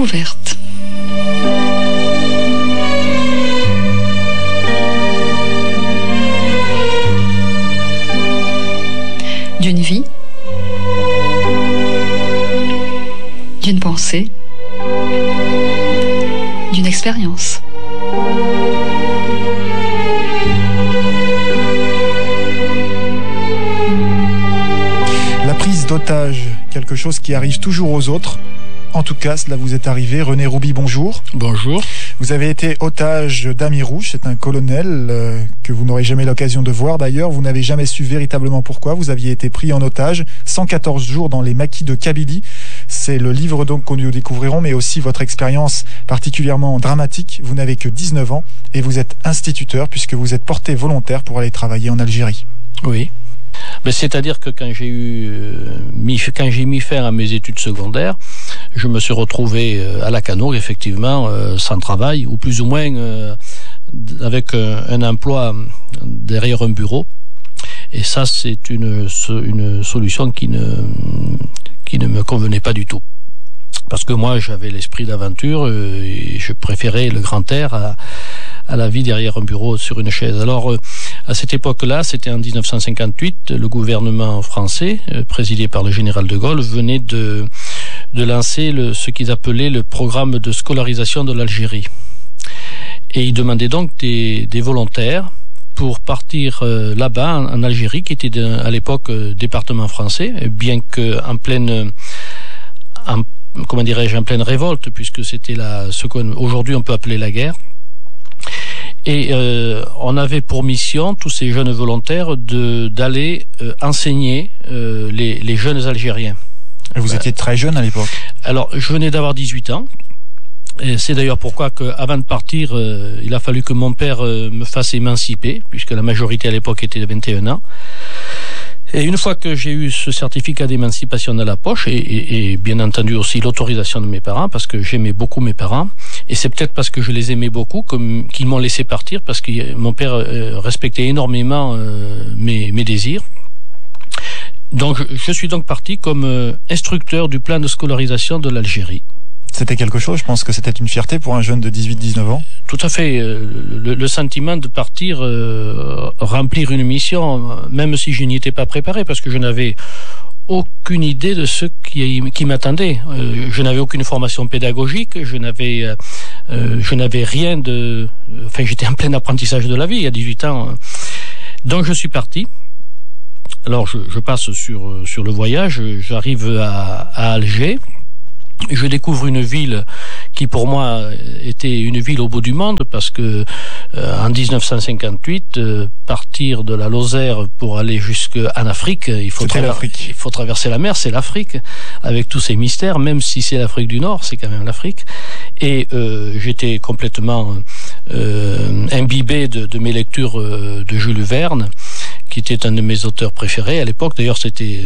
découverte. D'une vie, d'une pensée, d'une expérience. La prise d'otage, quelque chose qui arrive toujours aux autres. En tout cas, cela vous est arrivé. René Rouby, bonjour. Bonjour. Vous avez été otage d'Ami Rouge, c'est un colonel que vous n'aurez jamais l'occasion de voir d'ailleurs. Vous n'avez jamais su véritablement pourquoi. Vous aviez été pris en otage 114 jours dans les maquis de Kabylie. C'est le livre donc que nous découvrirons, mais aussi votre expérience particulièrement dramatique. Vous n'avez que 19 ans et vous êtes instituteur puisque vous êtes porté volontaire pour aller travailler en Algérie. Oui. Mais c'est-à-dire que quand j'ai mis fin à mes études secondaires, je me suis retrouvé à Lacanau, effectivement, sans travail, ou plus ou moins avec un emploi derrière un bureau. Et ça, c'est une solution qui ne me convenait pas du tout. Parce que moi, j'avais l'esprit d'aventure et je préférais le grand air à la vie derrière un bureau sur une chaise. Alors, à cette époque-là, c'était en 1958, le gouvernement français, présidé par le général de Gaulle, venait de lancer ce qu'ils appelaient le programme de scolarisation de l'Algérie. Et il demandait donc des volontaires pour partir là-bas, en Algérie, qui était à l'époque département français, bien qu'en pleine révolte, puisque c'était ce qu'aujourd'hui on peut appeler la guerre. Et on avait pour mission, tous ces jeunes volontaires, d'aller enseigner les jeunes Algériens. Et vous étiez très jeune à l'époque? Alors, je venais d'avoir 18 ans. Et c'est d'ailleurs pourquoi qu'avant de partir, il a fallu que mon père me fasse émanciper, puisque la majorité à l'époque était de 21 ans. Et une fois que j'ai eu ce certificat d'émancipation dans la poche, et bien entendu aussi l'autorisation de mes parents, parce que j'aimais beaucoup mes parents, et c'est peut-être parce que je les aimais beaucoup qu'ils m'ont laissé partir, parce que mon père respectait énormément mes désirs. Donc je suis donc parti comme instructeur du plan de scolarisation de l'Algérie. C'était quelque chose, je pense que c'était une fierté pour un jeune de 18-19 ans. Tout à fait. Le sentiment de partir remplir une mission, même si je n'y étais pas préparé, parce que je n'avais aucune idée de ce qui m'attendait. Je n'avais aucune formation pédagogique, je n'avais rien de... Enfin, j'étais en plein apprentissage de la vie, à 18 ans. Donc je suis parti. Alors je passe sur le voyage, j'arrive à Alger. Je découvre une ville qui pour moi était une ville au bout du monde parce que en 1958 partir de la Lozère pour aller jusqu'en Afrique, il faut traverser la mer, c'est l'Afrique avec tous ses mystères, même si c'est l'Afrique du Nord, c'est quand même l'Afrique. Et j'étais complètement imbibé de mes lectures de Jules Verne, qui était un de mes auteurs préférés à l'époque. D'ailleurs, c'était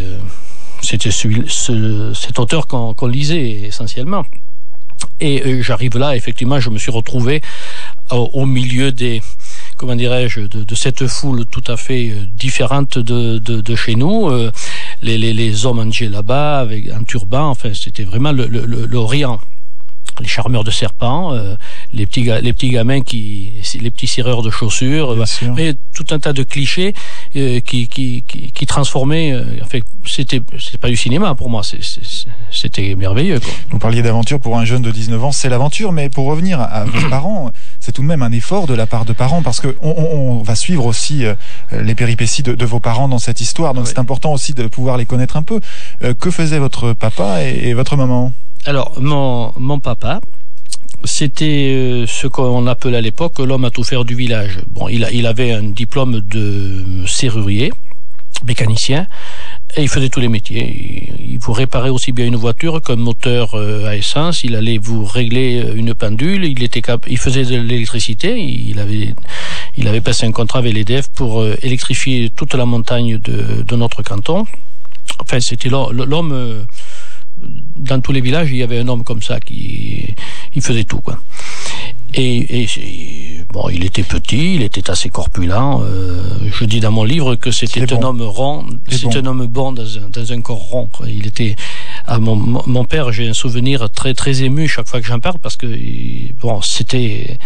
cet auteur qu'on lisait essentiellement. Et j'arrive là, effectivement, je me suis retrouvé au milieu de cette foule tout à fait différente de chez nous. Les hommes âgés là-bas, avec un turban, enfin, c'était vraiment l'Orient. Les charmeurs de serpents, les petits gamins les petits cireurs de chaussures, mais tout un tas de clichés qui transformaient. Enfin, c'était pas du cinéma pour moi, c'était merveilleux, quoi. Vous parliez d'aventure pour un jeune de 19 ans, c'est l'aventure, mais pour revenir à vos parents, c'est tout de même un effort de la part de parents, parce que on va suivre aussi les péripéties de vos parents dans cette histoire, donc c'est important aussi de pouvoir les connaître un peu. Que faisait votre papa et votre maman? Alors, mon papa, c'était ce qu'on appelait à l'époque l'homme à tout faire du village. Bon, il avait un diplôme de serrurier, mécanicien, et il faisait tous les métiers. Il vous réparait aussi bien une voiture qu'un moteur à essence. Il allait vous régler une pendule. Il faisait de l'électricité. Il avait passé un contrat avec l'EDF pour électrifier toute la montagne de notre canton. Enfin, c'était l'homme... Dans tous les villages, il y avait un homme comme ça il faisait tout, quoi. Et bon, il était petit, il était assez corpulent. Je dis dans mon livre que c'était un homme rond, un homme bon dans un corps rond, quoi. Il était mon père, j'ai un souvenir très très ému chaque fois que j'en parle parce que bon, c'était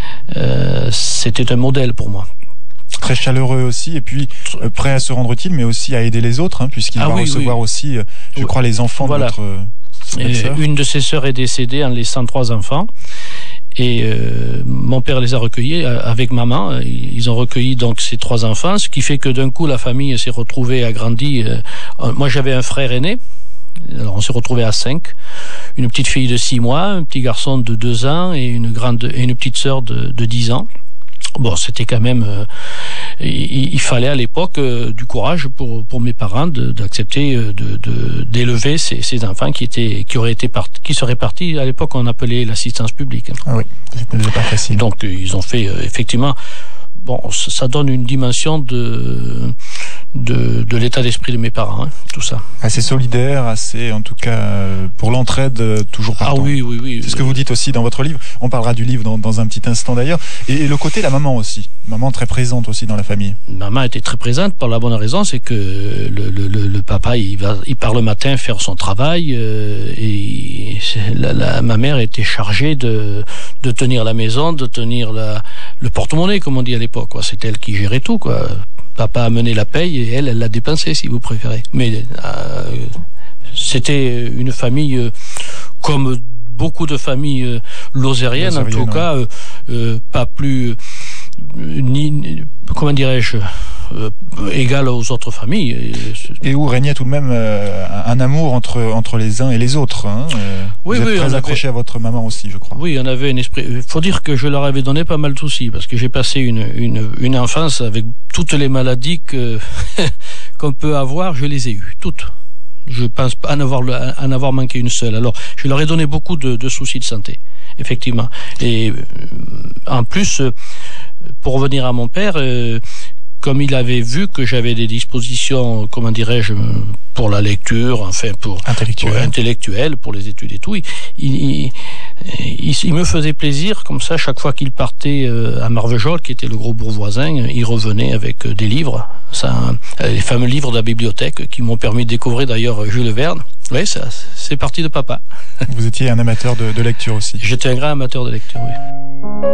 un modèle pour moi. Très chaleureux aussi, et puis prêt à se rendre utile, mais aussi à aider les autres, puisqu'il va recevoir aussi, je crois, les enfants de votre sœur. Une de ses sœurs est décédée en laissant 3 enfants. Et mon père les a recueillis avec maman. Ils ont recueilli donc ces 3 enfants, ce qui fait que d'un coup la famille s'est retrouvée, agrandie. Moi j'avais un frère aîné, alors on s'est retrouvés à 5, une petite fille de 6 mois, un petit garçon de 2 ans et une petite sœur de 10 ans. Bon, c'était quand même, il fallait à l'époque du courage pour mes parents d'accepter d'élever ces enfants qui seraient partis. À l'époque, on appelait l'assistance publique. Ah oui, c'était pas facile. Donc, ils ont fait effectivement. Bon, ça donne une dimension de l'état d'esprit de mes parents, tout ça. Assez solidaire, assez, en tout cas, pour l'entraide, toujours partant. Ah oui. C'est ce que vous dites aussi dans votre livre. On parlera du livre dans un petit instant d'ailleurs. Et le côté la maman aussi. Maman très présente aussi dans la famille. Maman était très présente pour la bonne raison, c'est que le papa, il part le matin faire son travail, et ma mère était chargée de tenir la maison, de tenir le porte-monnaie, comme on dit à l'époque. C'est elle qui gérait tout, quoi. Papa a mené la paye et elle l'a dépensée, si vous préférez. Mais c'était une famille comme beaucoup de familles lozériennes, en tout cas, pas plus comment dirais-je, égale aux autres familles. Et où régnait tout de même un amour entre les uns et les autres. Vous êtes très accroché à votre maman aussi, je crois. Oui, on avait un esprit. Il faut dire que je leur avais donné pas mal de soucis, parce que j'ai passé une enfance avec toutes les maladies qu'on peut avoir, je les ai eues, toutes. Je pense pas en avoir manqué une seule. Alors, je leur ai donné beaucoup de soucis de santé, effectivement. Et en plus, pour revenir à mon père, comme il avait vu que j'avais des dispositions, comment dirais-je, pour la lecture, enfin pour intellectuelle, pour les études et tout, il me faisait plaisir, comme ça, chaque fois qu'il partait à Marvejols, qui était le gros bourg voisin, il revenait avec des livres, les fameux livres de la bibliothèque qui m'ont permis de découvrir d'ailleurs Jules Verne. Oui, ça, c'est parti de papa. Vous étiez un amateur de lecture aussi. J'étais un grand amateur de lecture, oui.